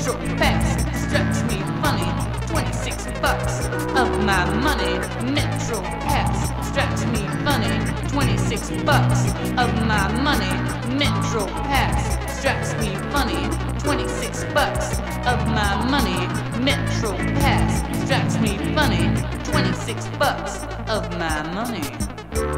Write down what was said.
Metro Pass strikes me funny. 26 bucks of my money. Metro Pass strikes me funny. 26 bucks of my money. Metro Pass strikes me funny. 26 bucks of my money. Metro Pass strikes me funny. 26 bucks of my money.